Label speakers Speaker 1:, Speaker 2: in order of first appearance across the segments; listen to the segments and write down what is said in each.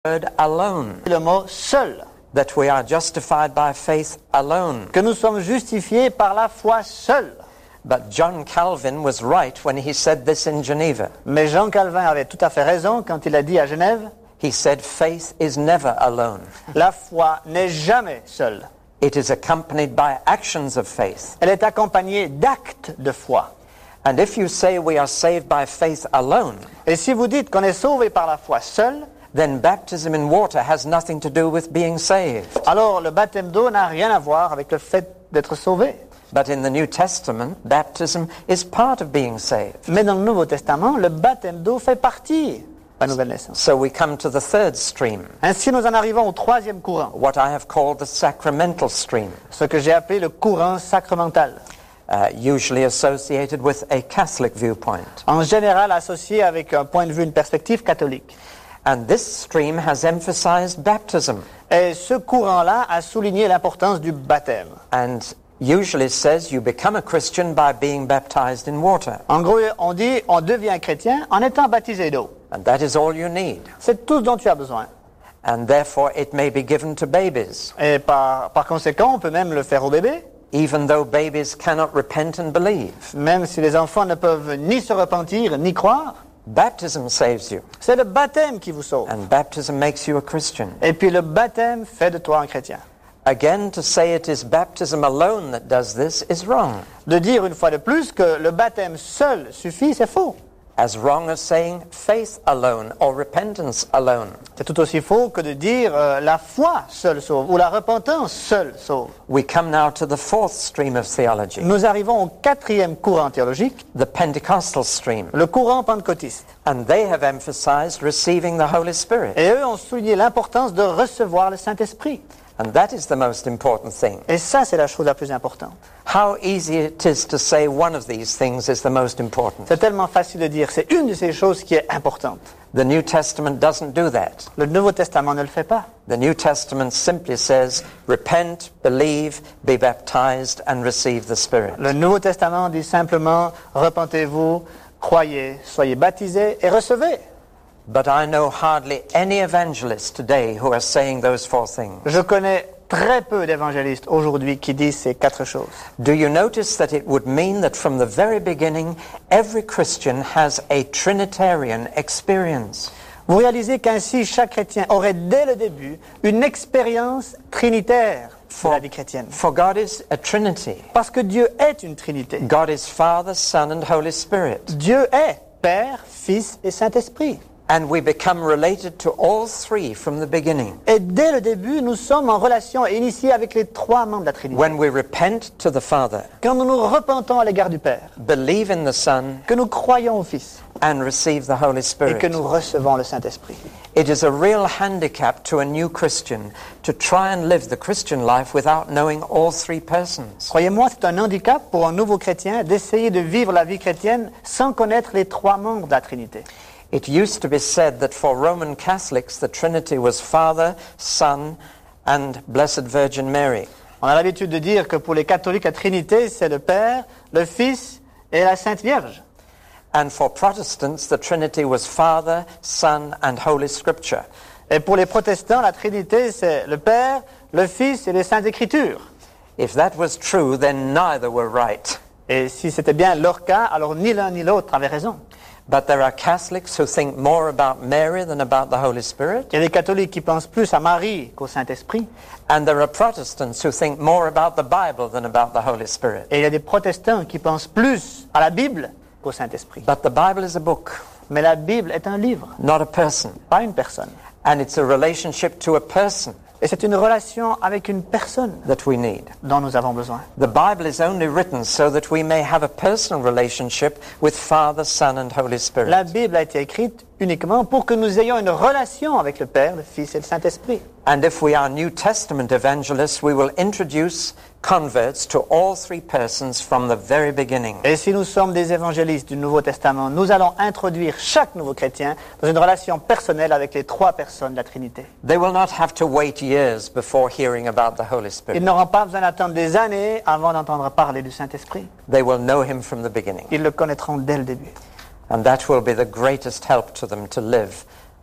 Speaker 1: word alone,
Speaker 2: Le mot seul.
Speaker 1: that we are justified by faith alone.
Speaker 2: Que nous sommes justifiés par la foi seule.
Speaker 1: But John Calvin was right when he said this in Geneva.
Speaker 2: Mais Jean Calvin avait tout à fait raison quand il a dit à Genève,
Speaker 1: He said faith is never alone.
Speaker 2: la foi n'est jamais seule.
Speaker 1: It is accompanied by actions of faith.
Speaker 2: Elle est accompagnée d'actes de foi.
Speaker 1: And if you say we are saved by faith alone,
Speaker 2: Et si vous dites qu'on est sauvé par la foi seule,
Speaker 1: then baptism in water has nothing to do with being saved.
Speaker 2: alors le baptême d'eau n'a rien à voir avec le fait d'être sauvé.
Speaker 1: But in the New Testament, baptism is part of being saved.
Speaker 2: Mais dans le Nouveau Testament, le baptême d'eau fait partie de la nouvelle naissance.
Speaker 1: So we come to the third stream,
Speaker 2: Ainsi, nous en arrivons au troisième courant,
Speaker 1: what I have called the sacramental stream,
Speaker 2: ce que j'ai appelé le courant sacramental,
Speaker 1: usually associated with a Catholic viewpoint.
Speaker 2: en général associé avec un point de vue, une perspective catholique.
Speaker 1: And this stream has emphasized baptism
Speaker 2: Et ce courant-là a souligné l'importance du baptême.
Speaker 1: and usually says you become a Christian by being baptized in water.
Speaker 2: En gros, on dit on devient chrétien en étant baptisé d'eau.
Speaker 1: And that is all you need.
Speaker 2: C'est tout ce dont tu as besoin.
Speaker 1: And therefore it may be given to babies,
Speaker 2: Et par conséquent, on peut même le faire au bébé,
Speaker 1: even though babies cannot repent and believe.
Speaker 2: même si les enfants ne peuvent ni se repentir ni croire.
Speaker 1: Baptism saves you,
Speaker 2: C'est le baptême qui vous sauve.
Speaker 1: and baptism makes you a Christian.
Speaker 2: Et puis le baptême fait de toi un chrétien.
Speaker 1: Again, to say it is baptism alone that does this is wrong.
Speaker 2: De dire une fois de plus que le baptême seul suffit, c'est faux.
Speaker 1: As wrong as saying faith alone or repentance alone.
Speaker 2: C'est tout aussi faux que de dire la foi seule sauve ou la repentance seule sauve.
Speaker 1: We come now to the fourth stream of theology,
Speaker 2: Nous arrivons au quatrième courant théologique,
Speaker 1: the Pentecostal stream.
Speaker 2: le courant pentecôtiste.
Speaker 1: And they have emphasized receiving the Holy Spirit.
Speaker 2: Et eux ont souligné l'importance de recevoir le Saint-Esprit.
Speaker 1: And that is the most important thing.
Speaker 2: Et ça, c'est la chose la plus importante.
Speaker 1: How easy it is to say one of these things is the most important.
Speaker 2: C'est tellement facile de dire, c'est une de ces choses qui est importante.
Speaker 1: The New Testament doesn't do that.
Speaker 2: Le Nouveau Testament ne le fait pas.
Speaker 1: The New Testament simply says, repent, believe, be baptized, and receive the Spirit.
Speaker 2: Le Nouveau Testament dit simplement, repentez-vous, croyez, soyez baptisés et recevez.
Speaker 1: But I know hardly any evangelist today who are saying those four things.
Speaker 2: Je connais très peu d'évangélistes aujourd'hui qui disent ces quatre choses.
Speaker 1: Do you notice that it would mean that from the very beginning, every Christian has a Trinitarian experience?
Speaker 2: Vous réalisez qu'ainsi chaque chrétien aurait dès le début une expérience trinitaire de la vie chrétienne.
Speaker 1: For God is a Trinity.
Speaker 2: Parce que Dieu est une trinité.
Speaker 1: God is Father, Son, and Holy Spirit.
Speaker 2: Dieu est Père, Fils et Saint-Esprit.
Speaker 1: And we become related to all three from the beginning.
Speaker 2: Et dès le début, nous sommes en relation et initiés avec les trois membres de la Trinité.
Speaker 1: When we repent to the Father,
Speaker 2: Quand nous nous repentons à l'égard du Père,
Speaker 1: believe in the Son,
Speaker 2: que nous croyons au Fils
Speaker 1: and receive the Holy
Speaker 2: et
Speaker 1: Spirit.
Speaker 2: que nous recevons le Saint-Esprit.
Speaker 1: It is a real handicap to a new Christian to try and live the Christian life without knowing all three persons.
Speaker 2: Croyez-moi, c'est un handicap pour un nouveau chrétien d'essayer de vivre la vie chrétienne sans connaître les trois membres de la Trinité.
Speaker 1: It used to be said that for Roman Catholics the Trinity was Father, Son, and Blessed Virgin Mary.
Speaker 2: On a l'habitude de dire que pour les catholiques, la Trinité, c'est le Père, le Fils et la Sainte Vierge.
Speaker 1: And for Protestants the Trinity was Father, Son, and Holy Scripture.
Speaker 2: Et pour les protestants, la Trinité, c'est le Père, le Fils et les Saintes Écritures.
Speaker 1: If that was true, then neither were right.
Speaker 2: Et si c'était bien leur cas, alors ni l'un ni l'autre avaient raison.
Speaker 1: But there are Catholics who think more about Mary than about the Holy Spirit.
Speaker 2: Il y a des catholiques qui pensent plus à Marie qu'au Saint-Esprit.
Speaker 1: And there are Protestants who think more about the Bible than about the Holy Spirit.
Speaker 2: Et il y a des protestants qui pensent plus à la Bible qu'au Saint-Esprit.
Speaker 1: But the Bible is a book,
Speaker 2: Mais la Bible est un livre,
Speaker 1: not a person.
Speaker 2: pas une personne.
Speaker 1: And it's a relationship to a person
Speaker 2: Et c'est une relation avec une personne
Speaker 1: that we need.
Speaker 2: dont nous avons besoin.
Speaker 1: The Bible is only written so that we may have a personal relationship with Father, Son, and Holy
Speaker 2: La
Speaker 1: Spirit.
Speaker 2: Bible a été écrite uniquement pour que nous ayons une relation avec le Père, le Fils et le Saint-Esprit.
Speaker 1: And if we are New Testament evangelists, we will introduce converts to all three persons from the very beginning.
Speaker 2: Et si nous sommes des évangélistes du Nouveau Testament, nous allons introduire chaque nouveau chrétien dans une relation personnelle avec les trois personnes de la Trinité.
Speaker 1: They will not have to wait years before hearing about the Holy
Speaker 2: Ils
Speaker 1: Spirit.
Speaker 2: n'auront pas besoin d'attendre des années avant d'entendre parler du Saint-Esprit.
Speaker 1: They will know him from the beginning.
Speaker 2: Ils le connaîtront dès le début.
Speaker 1: And that will be the greatest help to them to live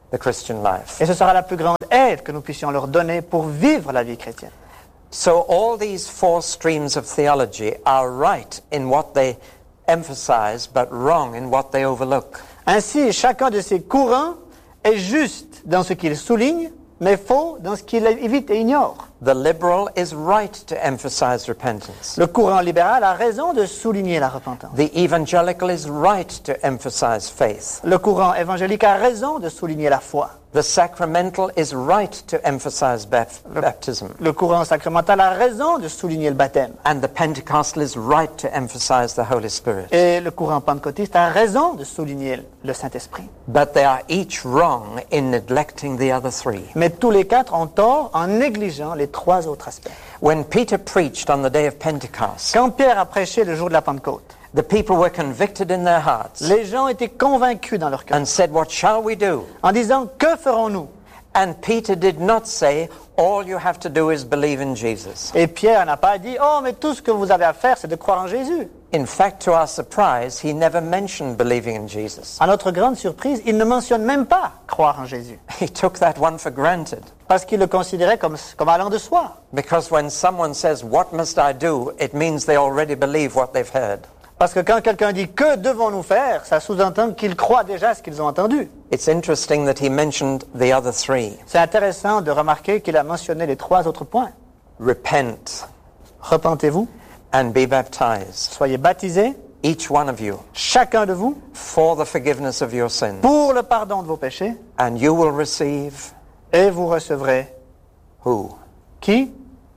Speaker 1: the Christian life.
Speaker 2: Et ce sera la plus grande aide que nous puissions leur donner pour vivre la vie chrétienne.
Speaker 1: So all these four streams of theology are right in what they emphasize, but wrong in what they overlook.
Speaker 2: Ainsi, chacun de ces courants est juste dans ce qu'il souligne, mais faux dans ce qu'il évite et ignore.
Speaker 1: The liberal is right to emphasize repentance.
Speaker 2: Le courant libéral a raison de souligner la repentance.
Speaker 1: The evangelical is right to emphasize faith.
Speaker 2: Le courant évangélique a raison de souligner la foi.
Speaker 1: The sacramental is right to emphasize baptism.
Speaker 2: Le courant sacramental a raison de souligner le baptême.
Speaker 1: And the Pentecostal is right to emphasize the Holy Spirit.
Speaker 2: Et le courant pentecôtiste a raison de souligner le Saint-Esprit.
Speaker 1: But they are each wrong in neglecting the other three.
Speaker 2: Mais tous les quatre ont tort en négligeant les trois autres aspects.
Speaker 1: When Peter preached on the day of Pentecost,
Speaker 2: Quand Pierre a prêché le jour de la Pentecôte,
Speaker 1: the people were convicted in their hearts
Speaker 2: les gens étaient convaincus dans leur cœur
Speaker 1: and said, "What shall we do?"
Speaker 2: en disant « Que ferons-nous »
Speaker 1: And Peter did not say, "All you have to do is believe in Jesus."
Speaker 2: Et Pierre n'a pas dit « Oh, mais tout ce que vous avez à faire, c'est de croire en Jésus ».
Speaker 1: In fact, to our surprise, he never mentioned believing in Jesus.
Speaker 2: À notre grande surprise, il ne mentionne même pas croire en Jésus,
Speaker 1: He took that one for granted.
Speaker 2: parce qu'il le considérait comme allant de soi.
Speaker 1: Because when someone says, "What must I do?" it means they already believe what they've heard.
Speaker 2: Parce que quand quelqu'un dit « Que devons-nous faire ?», ça sous-entend qu'ils croient déjà ce qu'ils ont entendu.
Speaker 1: It's interesting that he mentioned the other three.
Speaker 2: C'est intéressant de remarquer qu'il a mentionné les trois autres points.
Speaker 1: Repent
Speaker 2: Repentez-vous,
Speaker 1: and be baptized,
Speaker 2: soyez baptisés,
Speaker 1: each one of you,
Speaker 2: chacun de vous,
Speaker 1: for the forgiveness of your sins,
Speaker 2: pour le pardon de vos péchés,
Speaker 1: and you will receive
Speaker 2: et vous recevrez
Speaker 1: who?
Speaker 2: qui?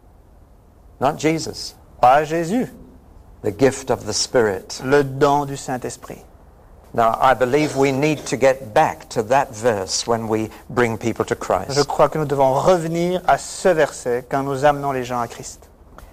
Speaker 1: Not Jesus.
Speaker 2: Pas Jésus,
Speaker 1: The gift of the Spirit.
Speaker 2: le don du Saint-Esprit.
Speaker 1: Now, I believe we need to get back to that verse when we bring people to
Speaker 2: Je
Speaker 1: Christ.
Speaker 2: crois que nous devons revenir à ce verset quand nous amenons les gens à Christ.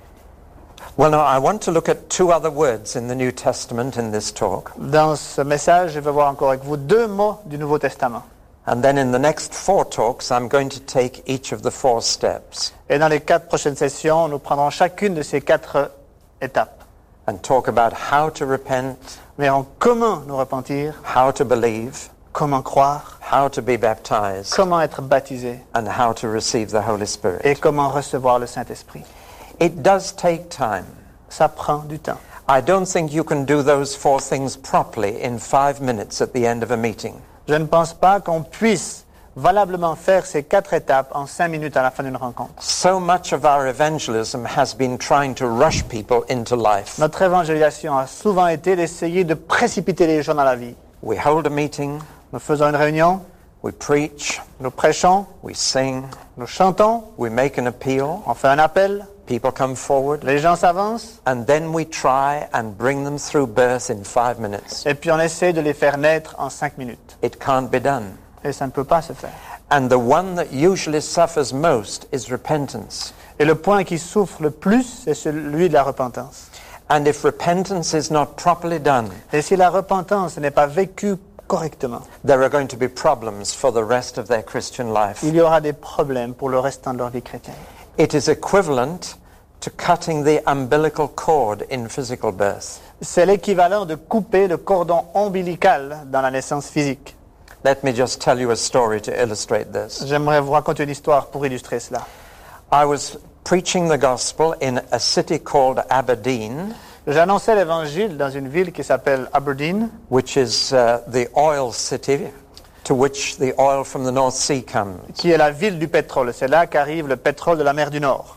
Speaker 1: Well, now, I want to look at two other words in the New Testament in this talk.
Speaker 2: Dans ce message, je vais voir encore avec vous deux mots du Nouveau Testament.
Speaker 1: And then in the next four talks, I'm going to take each of the four steps
Speaker 2: Et dans les 4 prochaines sessions, nous prendrons chacune de ces 4 étapes.
Speaker 1: and talk about how to repent,
Speaker 2: Nous verrons comment nous repentir,
Speaker 1: how to believe,
Speaker 2: comment croire,
Speaker 1: how to be baptized,
Speaker 2: comment être baptisé
Speaker 1: and how to receive the Holy Spirit.
Speaker 2: et comment recevoir le Saint-Esprit.
Speaker 1: It does take time.
Speaker 2: Ça prend du temps.
Speaker 1: I don't think you can do those four things properly in 5 minutes at the end of a meeting.
Speaker 2: Je ne pense pas qu'on puisse valablement faire ces 4 étapes en 5 minutes à la fin d'une rencontre.
Speaker 1: So much of our evangelism has been trying to rush people into life.
Speaker 2: Notre évangélisation a souvent été d'essayer de précipiter les gens dans la vie.
Speaker 1: We hold a meeting,
Speaker 2: Nous faisons une réunion,
Speaker 1: we preach,
Speaker 2: nous prêchons,
Speaker 1: we sing,
Speaker 2: nous chantons,
Speaker 1: we make an appeal,
Speaker 2: on fait un appel,
Speaker 1: people come forward,
Speaker 2: les gens s'avancent,
Speaker 1: and then we try and bring them through birth in 5 minutes.
Speaker 2: et puis on essaie de les faire naître en 5 minutes.
Speaker 1: It can't be done.
Speaker 2: Et ça ne peut pas se faire.
Speaker 1: And the one that usually suffers most is repentance.
Speaker 2: Et le point qui souffre le plus, c'est celui de la repentance.
Speaker 1: And if repentance is not properly done,
Speaker 2: Et si la repentance n'est pas vécue correctement,
Speaker 1: there are going to be problems for the rest of their Christian life.
Speaker 2: il y aura des problèmes pour le restant de leur vie chrétienne.
Speaker 1: It is equivalent to cutting the umbilical cord in physical birth.
Speaker 2: C'est l'équivalent de couper le cordon ombilical dans la naissance physique.
Speaker 1: Let me just tell you a story to illustrate this.
Speaker 2: J'aimerais vous raconter une histoire pour illustrer cela.
Speaker 1: I was preaching the gospel in a city called Aberdeen,
Speaker 2: J'annonçais l'évangile dans une ville qui s'appelle Aberdeen,
Speaker 1: which is the oil city to which the oil from the North Sea comes.
Speaker 2: qui est la ville du pétrole. C'est là qu'arrive le pétrole de la mer du Nord.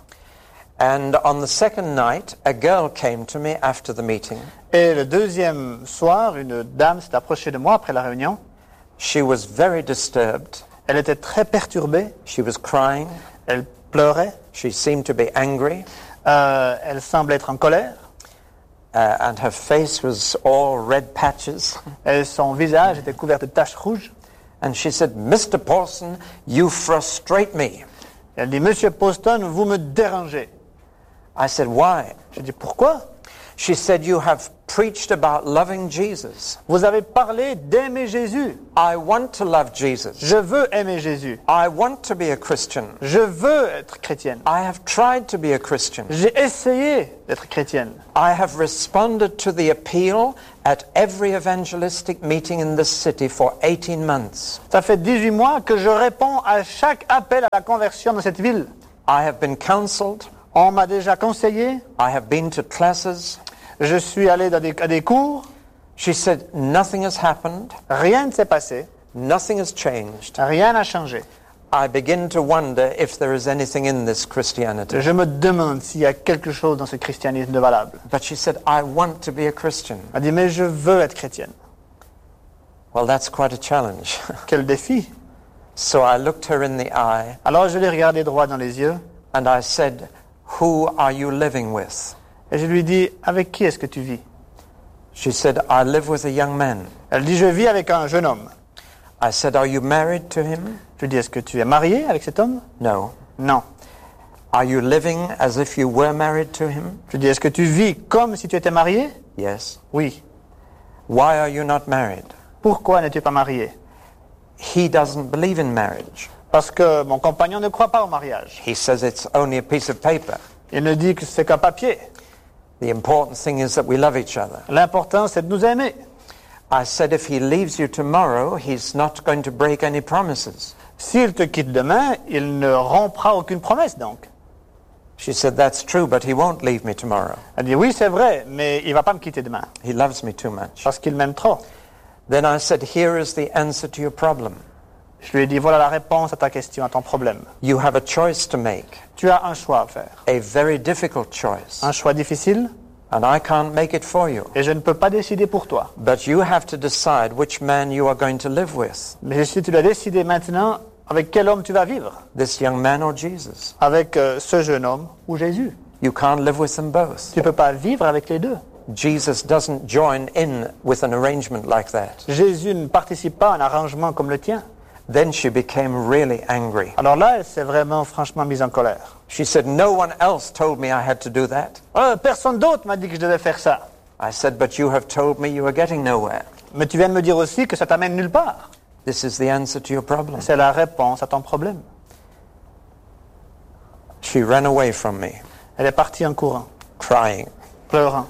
Speaker 1: And on the second night, a girl came to me after the meeting.
Speaker 2: Et le deuxième soir, une dame s'est approchée de moi après la réunion.
Speaker 1: She was very disturbed.
Speaker 2: Elle était très perturbée,
Speaker 1: She was crying.
Speaker 2: elle pleurait,
Speaker 1: She seemed to be angry.
Speaker 2: elle semblait être en colère,
Speaker 1: And her face was all red patches.
Speaker 2: et son visage était couvert de taches rouges.
Speaker 1: And she said, "Mr. Paulson, you frustrate me."
Speaker 2: Elle dit « Monsieur Poston, vous me dérangez.
Speaker 1: I said, "Why?" »
Speaker 2: J'ai dit « Pourquoi ?»
Speaker 1: She said, you have preached about loving Jesus.
Speaker 2: Vous avez parlé d'aimer Jésus.
Speaker 1: I want to love Jesus.
Speaker 2: Je veux aimer Jésus.
Speaker 1: I want to be a Christian.
Speaker 2: Je veux être chrétienne.
Speaker 1: I have tried to be a Christian.
Speaker 2: J'ai essayé d'être chrétienne.
Speaker 1: I have responded to the appeal at every evangelistic meeting in this city for 18 months.
Speaker 2: Ça fait 18 mois que je réponds à chaque appel à la conversion dans cette ville.
Speaker 1: I have been counseled.
Speaker 2: On m'a déjà conseillé.
Speaker 1: I have been to classes.
Speaker 2: Je suis allé à des cours.
Speaker 1: She said, nothing has happened.
Speaker 2: Rien ne s'est passé.
Speaker 1: Nothing has changed.
Speaker 2: Rien n'a changé.
Speaker 1: I begin to wonder if there is anything in this Christianity.
Speaker 2: Je me demande s'il y a quelque chose dans ce christianisme de valable.
Speaker 1: But she said, I want to be a Christian.
Speaker 2: Elle a dit, mais je veux être chrétienne.
Speaker 1: Well, that's quite a challenge.
Speaker 2: Quel défi.
Speaker 1: So I looked her in the eye
Speaker 2: Alors je l'ai regardé droit dans les yeux
Speaker 1: and I said, who are you living with?
Speaker 2: et je lui dis, avec qui est-ce que tu vis?
Speaker 1: She said, I live with a young man.
Speaker 2: Elle dit, je vis avec un jeune homme.
Speaker 1: I said, are you married to him?
Speaker 2: Je lui dis, est-ce que tu es marié avec cet homme?
Speaker 1: No.
Speaker 2: Non.
Speaker 1: Are you living as if you were married to him?
Speaker 2: Je lui dis, est-ce que tu vis comme si tu étais marié?
Speaker 1: Yes.
Speaker 2: Oui.
Speaker 1: Why are you not married?
Speaker 2: Pourquoi n'es-tu pas marié?
Speaker 1: He doesn't believe in marriage.
Speaker 2: Parce que mon compagnon ne croit pas au mariage.
Speaker 1: He says it's only a piece of paper.
Speaker 2: Il ne dit que c'est qu'un papier.
Speaker 1: The important thing is that we love each other.
Speaker 2: L'important, c'est de nous aimer.
Speaker 1: I said if he leaves you tomorrow, he's not going to break any promises.
Speaker 2: S'il te quitte demain, il ne rompra aucune promesse, donc.
Speaker 1: She said, that's true, but he won't leave me tomorrow.
Speaker 2: Elle dit, oui, c'est vrai, mais il ne va pas me quitter demain.
Speaker 1: He loves me too much.
Speaker 2: Parce qu'il m'aime trop.
Speaker 1: Then I said, here is the answer to your problem.
Speaker 2: Je lui ai dit, voilà la réponse à ta question, à ton problème.
Speaker 1: You have a choice to make,
Speaker 2: Tu as un choix à faire.
Speaker 1: a very difficult choice,
Speaker 2: Un choix difficile,
Speaker 1: and I can't make it for you.
Speaker 2: et je ne peux pas décider pour toi.
Speaker 1: But you have to decide which man you are going to live with,
Speaker 2: Mais si tu dois décider maintenant avec quel homme tu vas vivre.
Speaker 1: this young man or Jesus.
Speaker 2: Avec ce jeune homme ou Jésus.
Speaker 1: You can't live with them both.
Speaker 2: Tu ne peux pas vivre avec les deux.
Speaker 1: Jesus doesn't join in with an arrangement like that.
Speaker 2: Jésus ne participe pas à un arrangement comme le tien.
Speaker 1: Then she became really angry.
Speaker 2: Alors là, elle s'est vraiment franchement mise en colère.
Speaker 1: She said, no one else told me I had to do that.
Speaker 2: Personne d'autre m'a dit que je devais faire ça.
Speaker 1: I said, but you have told me you are getting nowhere.
Speaker 2: Mais tu viens de me dire aussi que ça t'amène nulle part.
Speaker 1: This is the answer to your problem.
Speaker 2: C'est la réponse à ton problème.
Speaker 1: She ran away from me,
Speaker 2: Elle est partie en courant,
Speaker 1: crying.
Speaker 2: pleurant.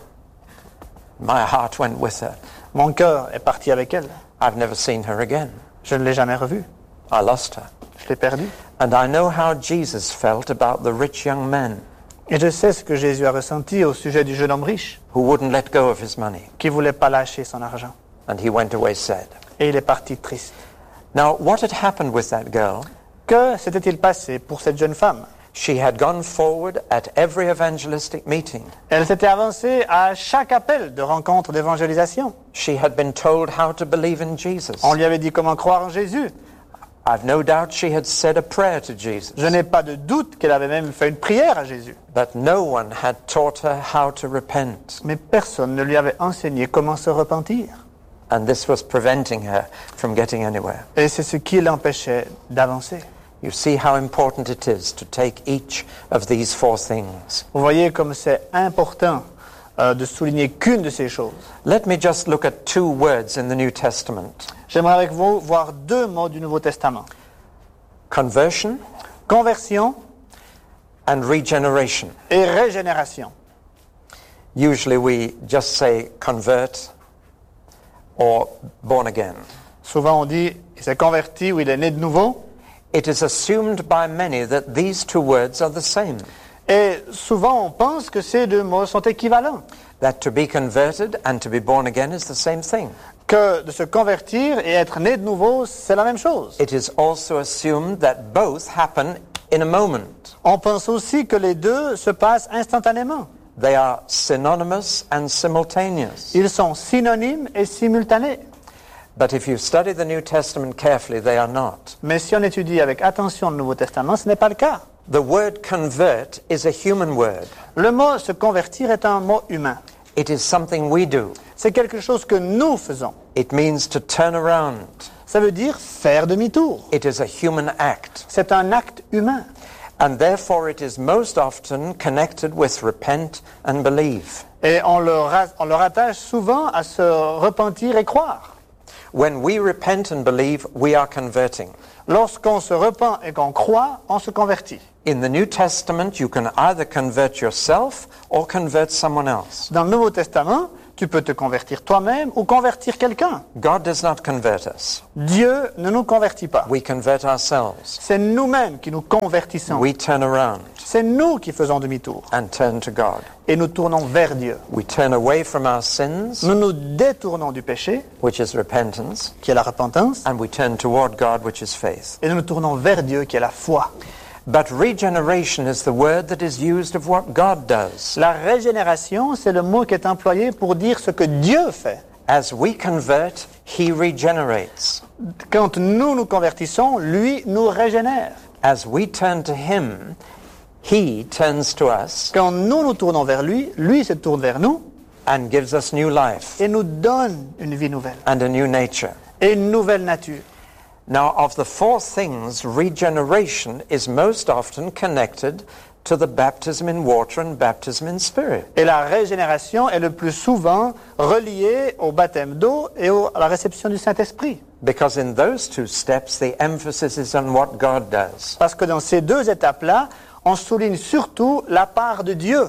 Speaker 1: My heart went with her.
Speaker 2: Mon cœur est parti avec elle.
Speaker 1: I've never seen her again.
Speaker 2: Je ne l'ai jamais revue.
Speaker 1: I lost her.
Speaker 2: Je l'ai perdue.
Speaker 1: And I know how Jesus felt about the rich young man
Speaker 2: Et je sais ce que Jésus a ressenti au sujet du jeune homme riche,
Speaker 1: who wouldn't let go of his money.
Speaker 2: qui ne voulait pas lâcher son argent.
Speaker 1: And he went away sad.
Speaker 2: Et il est parti triste.
Speaker 1: Now, what had happened with that girl?
Speaker 2: Que s'était-il passé pour cette jeune femme?
Speaker 1: She had gone forward at every evangelistic meeting.
Speaker 2: Elle s'était avancée à chaque appel de rencontre d'évangélisation.
Speaker 1: She had been told how to believe in Jesus.
Speaker 2: On lui avait dit comment croire en Jésus.
Speaker 1: I've no doubt she had said a prayer to Jesus.
Speaker 2: Je n'ai pas de doute qu'elle avait même fait une prière à Jésus.
Speaker 1: But no one had taught her how to repent.
Speaker 2: Mais personne ne lui avait enseigné comment se repentir.
Speaker 1: And this was preventing her from getting anywhere.
Speaker 2: Et c'est ce qui l'empêchait d'avancer.
Speaker 1: You see how important it is to take each of these four things.
Speaker 2: Vous voyez comme c'est important de souligner qu'une de ces choses.
Speaker 1: Let me just look at two words in the New Testament.
Speaker 2: J'aimerais avec vous voir deux mots du Nouveau Testament.
Speaker 1: Conversion
Speaker 2: Conversion
Speaker 1: and regeneration.
Speaker 2: et régénération.
Speaker 1: Usually we just say convert or born again.
Speaker 2: Souvent on dit il s'est converti ou il est né de nouveau.
Speaker 1: It is assumed by many that these two words are the same.
Speaker 2: Et souvent on pense que ces deux mots sont équivalents.
Speaker 1: That to be converted and to be born again is the same thing.
Speaker 2: Que de se convertir et être né de nouveau, c'est la même chose.
Speaker 1: It is also assumed that both happen in a moment.
Speaker 2: On pense aussi que les deux se passent instantanément.
Speaker 1: They are synonymous and simultaneous.
Speaker 2: Ils sont synonymes et simultanés.
Speaker 1: But if you study the New Testament carefully, they are not.
Speaker 2: Mais si on étudie avec attention le Nouveau Testament, ce n'est pas le cas.
Speaker 1: The word convert is a human word.
Speaker 2: Le mot se convertir est un mot humain.
Speaker 1: It is something we do.
Speaker 2: C'est quelque chose que nous faisons.
Speaker 1: It means to turn around.
Speaker 2: Ça veut dire faire demi-tour.
Speaker 1: It is a human act.
Speaker 2: C'est un acte humain.
Speaker 1: And therefore it is most often connected with repent and believe.
Speaker 2: Et on le rattache souvent à se repentir et croire.
Speaker 1: When we repent and believe, we are converting.
Speaker 2: Lorsqu'on se repent et qu'on croit, on se convertit.
Speaker 1: In the New Testament, you can either convert yourself or convert someone else.
Speaker 2: Dans le Nouveau Testament, tu peux te convertir toi-même ou convertir quelqu'un.
Speaker 1: God does not convert us.
Speaker 2: Dieu ne nous convertit pas.
Speaker 1: We convert ourselves.
Speaker 2: C'est nous-mêmes qui nous convertissons.
Speaker 1: We turn around
Speaker 2: C'est nous qui faisons demi-tour.
Speaker 1: and turn to God.
Speaker 2: Et nous tournons vers Dieu.
Speaker 1: We turn away from our sins,
Speaker 2: Nous nous détournons du péché,
Speaker 1: which is repentance,
Speaker 2: qui est la repentance,
Speaker 1: and we turn toward God, which is faith.
Speaker 2: et nous nous tournons vers Dieu, qui est la foi.
Speaker 1: But regeneration is the word that is used of what God does.
Speaker 2: La régénération, c'est le mot qui est employé pour dire ce que Dieu fait.
Speaker 1: As we convert, He regenerates.
Speaker 2: Quand nous nous convertissons, lui nous régénère.
Speaker 1: As we turn to Him, He turns to us
Speaker 2: Quand nous nous tournons vers lui, lui se tourne vers nous
Speaker 1: and gives us new life
Speaker 2: et nous donne une vie nouvelle
Speaker 1: and a new nature.
Speaker 2: et une nouvelle nature.
Speaker 1: Now, of the four things, regeneration is most often connected to the baptism in water and baptism in spirit.
Speaker 2: Et la régénération est le plus souvent reliée au baptême d'eau et à la réception du Saint-Esprit.
Speaker 1: Because in those two steps, the emphasis is on what God does.
Speaker 2: Parce que dans ces deux étapes-là, on souligne surtout la part de Dieu.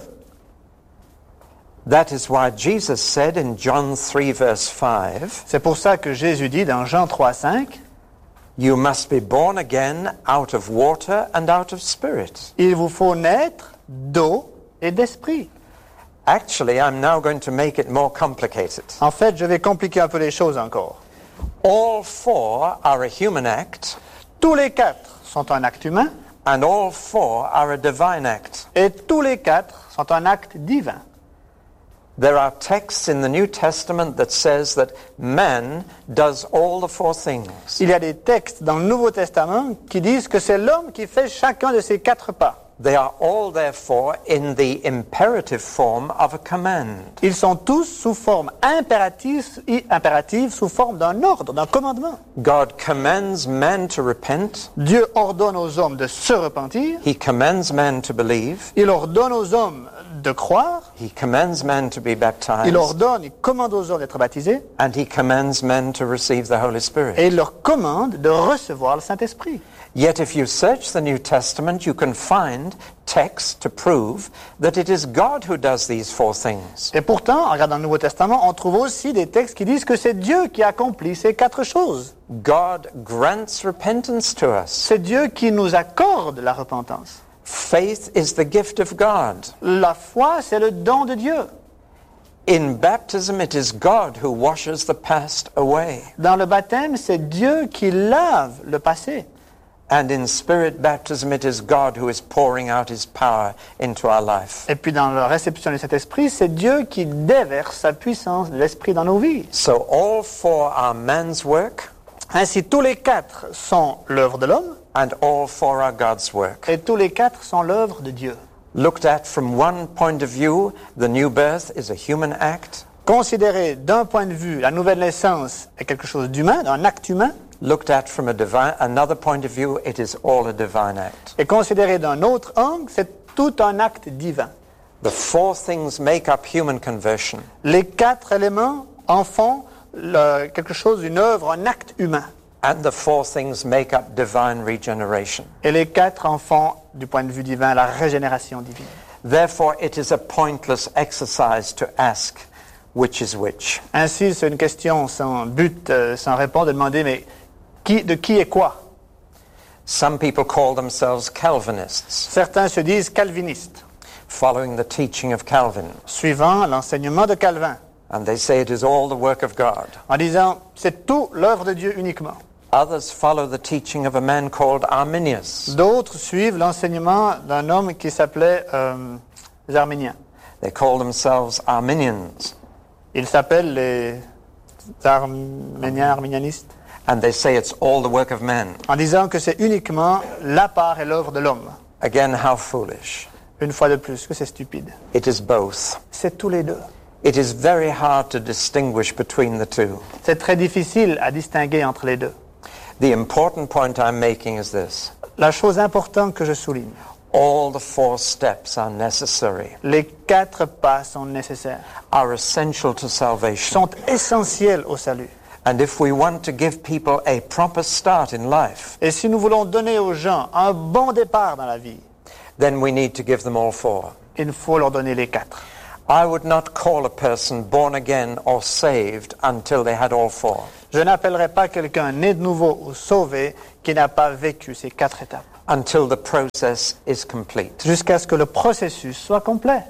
Speaker 1: That is why Jesus said in John 3 verse 5,
Speaker 2: C'est pour ça que Jésus dit dans Jean 3,5,
Speaker 1: you must be born again out of water and out of spirit.
Speaker 2: il vous faut naître d'eau et d'esprit.
Speaker 1: Actually, I'm now going to make it more complicated.
Speaker 2: En fait, je vais compliquer un peu les choses encore.
Speaker 1: All four are a human act,
Speaker 2: Tous les quatre sont un acte humain
Speaker 1: and all four are a divine act.
Speaker 2: et tous les quatre sont un acte divin.
Speaker 1: There are texts in the New Testament that says that man does all the four things.
Speaker 2: Il y a des textes dans le Nouveau Testament qui disent que c'est l'homme qui fait chacun de ces quatre pas.
Speaker 1: They are all therefore in the imperative form of a command.
Speaker 2: Ils sont tous sous forme impérative, sous forme d'un ordre, d'un commandement.
Speaker 1: God commands man to repent.
Speaker 2: Dieu ordonne aux hommes de se repentir.
Speaker 1: He commands man to believe.
Speaker 2: Il ordonne aux hommes de croire.
Speaker 1: He commands man to be baptized.
Speaker 2: Il commande aux hommes d'être baptisés.
Speaker 1: And he commands men to receive the Holy Spirit.
Speaker 2: Et il leur commande de recevoir le Saint-Esprit.
Speaker 1: Yet if you search the New Testament, you can find texts to prove that it is God who does these four things.
Speaker 2: Et pourtant, en regardant le Nouveau Testament, on trouve aussi des textes qui disent que c'est Dieu qui accomplit ces quatre choses.
Speaker 1: God grants repentance to us.
Speaker 2: C'est Dieu qui nous accorde la repentance.
Speaker 1: Faith is the gift of God.
Speaker 2: La foi, c'est le don de Dieu.
Speaker 1: In baptism, it is God who washes the past away.
Speaker 2: Dans le baptême, c'est Dieu qui lave le passé.
Speaker 1: And in spirit baptism, it is God who is pouring out his power into our life.
Speaker 2: Et puis dans la réception du Saint-Esprit, c'est Dieu qui déverse sa puissance de l'Esprit dans nos vies.
Speaker 1: So all four are man's work,
Speaker 2: Ainsi, tous les quatre sont l'œuvre de l'homme
Speaker 1: and all four are God's work.
Speaker 2: et tous les quatre sont l'œuvre de Dieu.
Speaker 1: Looked at from one point of view, the new birth is a human act.
Speaker 2: Considéré d'un point de vue, la nouvelle naissance est quelque chose d'humain, un acte humain.
Speaker 1: Looked at from another point of view, it is all a divine act.
Speaker 2: Et considéré d'un autre angle, c'est tout un acte divin.
Speaker 1: The four things make up human conversion.
Speaker 2: Les quatre éléments en font quelque chose, une œuvre, un acte humain.
Speaker 1: And the four things make up divine regeneration.
Speaker 2: Et les quatre en font, du point de vue divin, la régénération divine.
Speaker 1: Therefore, it is a pointless exercise to ask which is which.
Speaker 2: Ainsi, c'est une question sans but, sans réponse, de demander, mais de qui est quoi?
Speaker 1: Some people call themselves Calvinists,
Speaker 2: Certains se disent calvinistes,
Speaker 1: following the teaching of Calvin.
Speaker 2: suivant l'enseignement de Calvin,
Speaker 1: And they say it is all the work of God.
Speaker 2: en disant, c'est tout l'œuvre de Dieu uniquement.
Speaker 1: Others follow the teaching of a man called Arminius.
Speaker 2: D'autres suivent l'enseignement d'un homme qui s'appelait les Arméniens.
Speaker 1: They call themselves Arminians.
Speaker 2: Ils s'appellent les arménianistes,
Speaker 1: And they say it's all the work of man.
Speaker 2: en disant que c'est uniquement la part et l'œuvre de l'homme.
Speaker 1: Again, how foolish.
Speaker 2: Une fois de plus, que c'est stupide.
Speaker 1: It is both.
Speaker 2: C'est tous les deux.
Speaker 1: It is very hard to distinguish between the two.
Speaker 2: C'est très difficile à distinguer entre les deux.
Speaker 1: The important point I'm making is this.
Speaker 2: La chose importante que je souligne,
Speaker 1: All the 4 steps are necessary,
Speaker 2: Les 4 pas sont nécessaires,
Speaker 1: are essential to salvation.
Speaker 2: sont essentiels au salut.
Speaker 1: And if we want to give people a proper start in life,
Speaker 2: Et si nous voulons donner aux gens un bon départ dans la vie,
Speaker 1: then we need to give them all 4.
Speaker 2: il faut leur donner les 4.
Speaker 1: I would not call a person born again or saved until they had all 4.
Speaker 2: Je n'appellerai pas quelqu'un né de nouveau ou sauvé qui n'a pas vécu ces 4 étapes,
Speaker 1: Until the process is complete.
Speaker 2: jusqu'à ce que le processus soit complet.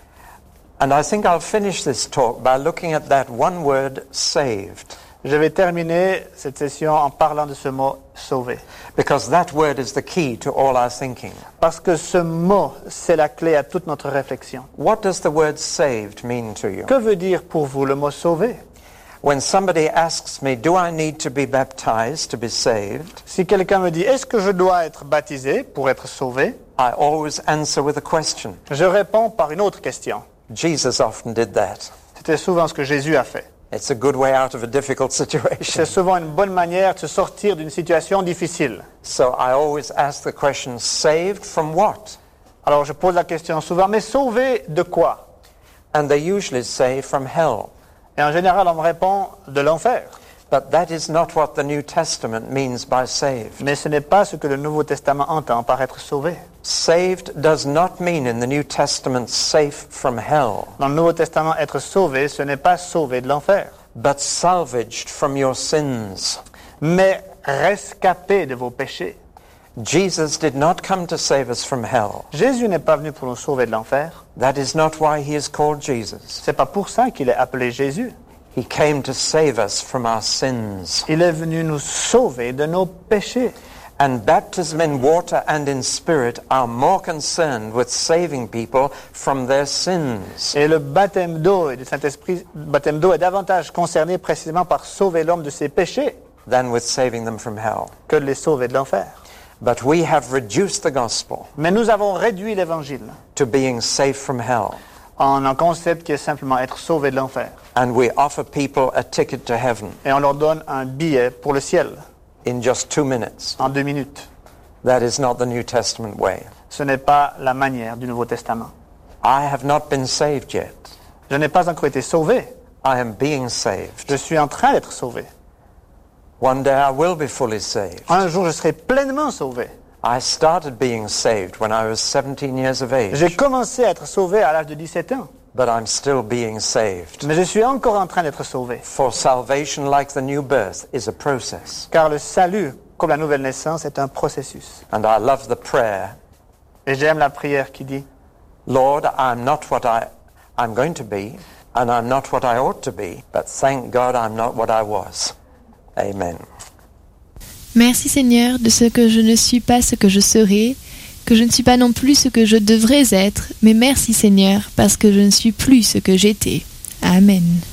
Speaker 1: And I think I'll finish this talk by looking at that one word, saved.
Speaker 2: Je vais terminer cette session en parlant de ce mot « sauvé ».
Speaker 1: Because that word is the key to all our thinking.
Speaker 2: Parce que ce mot, c'est la clé à toute notre réflexion.
Speaker 1: What does the word saved mean to you?
Speaker 2: Que veut dire pour vous le mot « sauvé » ?
Speaker 1: When somebody asks me, do I need to be baptized to be saved?
Speaker 2: Si quelqu'un me dit « Est-ce que je dois être baptisé pour être sauvé ?»
Speaker 1: I always answer with a question.
Speaker 2: Je réponds par une autre question.
Speaker 1: Jesus often did that.
Speaker 2: C'était souvent ce que Jésus a fait.
Speaker 1: It's a good way out of a difficult situation.
Speaker 2: C'est souvent une bonne manière de se sortir d'une situation difficile.
Speaker 1: So I always ask the question, saved from what?
Speaker 2: Alors je pose la question souvent, mais sauvé de quoi?
Speaker 1: And they usually say from hell.
Speaker 2: Et en général, on me répond de l'enfer.
Speaker 1: But that is not what the New Testament means by saved.
Speaker 2: Mais ce n'est pas ce que le Nouveau Testament entend par être sauvé.
Speaker 1: Saved does not mean in the New Testament safe from hell,
Speaker 2: Dans le Nouveau Testament, être sauvé, ce n'est pas sauvé de l'enfer,
Speaker 1: but salvaged from your sins.
Speaker 2: mais rescapé de vos péchés.
Speaker 1: Jesus did not come to save us from hell.
Speaker 2: Jésus n'est pas venu pour nous sauver de l'enfer.
Speaker 1: That is not why he is called Jesus.
Speaker 2: C'est pas pour ça qu'il est appelé Jésus.
Speaker 1: He came to save us from our sins.
Speaker 2: Il est venu nous sauver de nos péchés.
Speaker 1: And baptism in water and in spirit are more concerned with saving people from their sins.
Speaker 2: Et le baptême d'eau et du Saint-Esprit, baptême d'eau est davantage concerné précisément par sauver l'homme de ses péchés
Speaker 1: Than with saving them from hell.
Speaker 2: que de les sauver de l'enfer.
Speaker 1: But we have reduced the gospel
Speaker 2: Mais nous avons réduit l'évangile
Speaker 1: to being safe from hell.
Speaker 2: en un concept qui est simplement être sauvé de l'enfer.
Speaker 1: And we offer people a ticket to heaven
Speaker 2: Et on leur donne un billet pour le ciel
Speaker 1: in just 2 minutes.
Speaker 2: en 2 minutes.
Speaker 1: That is not the New Testament way.
Speaker 2: Ce n'est pas la manière du Nouveau Testament.
Speaker 1: I have not been saved yet.
Speaker 2: Je n'ai pas encore été sauvé.
Speaker 1: I am being saved.
Speaker 2: Je suis en train d'être sauvé.
Speaker 1: One day I will be fully saved.
Speaker 2: Un jour, je serai pleinement sauvé.
Speaker 1: I started being saved when I was 17 years of age,
Speaker 2: J'ai commencé à être sauvé à l'âge de 17 ans.
Speaker 1: but I'm still being saved.
Speaker 2: Mais je suis encore en train d'être sauvé.
Speaker 1: For salvation, like the new birth, is a process.
Speaker 2: Car le salut, comme la nouvelle naissance, est un processus.
Speaker 1: And I love the prayer,
Speaker 2: Et j'aime la prière qui dit,
Speaker 1: Lord, I'm not what I'm going to be, and I'm not what I ought to be, but thank God I'm not what I was. Amen.
Speaker 3: Merci Seigneur de ce que je ne suis pas ce que je serai, que je ne suis pas non plus ce que je devrais être, mais merci Seigneur parce que je ne suis plus ce que j'étais. Amen.